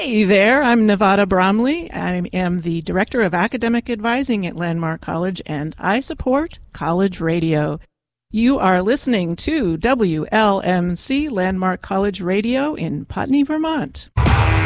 Hi there, I'm Nevada Bromley. I am the Director of Academic Advising at Landmark College, and I support College Radio. You are listening to WLMC Landmark College Radio in Putney, Vermont.